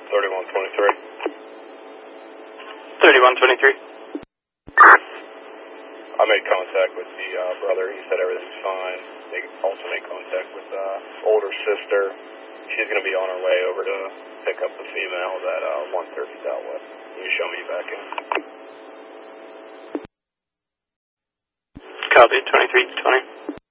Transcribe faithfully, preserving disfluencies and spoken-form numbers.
thirty-one twenty-three. thirty-one twenty-three. I made contact with the uh, brother. He said everything's fine. They also made contact with the uh, older sister. She's going to be on her way over to pick up the female at uh, one thirty Southwest. Can you show me back in? Copy, twenty-three twenty.